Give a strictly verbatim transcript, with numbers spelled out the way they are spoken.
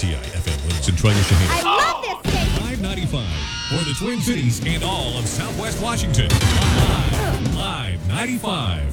T I F M Livingston, Troy, Michigan. I love this station. five ninety-five for the Twin Cities and all of Southwest Washington. Live, Live ninety-five.